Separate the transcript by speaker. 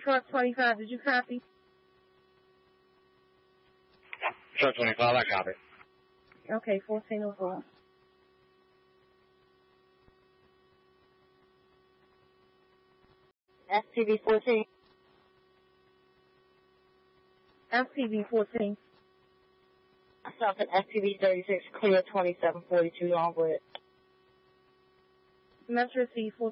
Speaker 1: Truck 25, did you copy?
Speaker 2: Truck 25, I copy.
Speaker 1: Okay, 1404.
Speaker 3: STV 14.
Speaker 1: STV 14.
Speaker 3: Stop at STV 36, clear 2742 Longbridge.
Speaker 1: Metro C 14.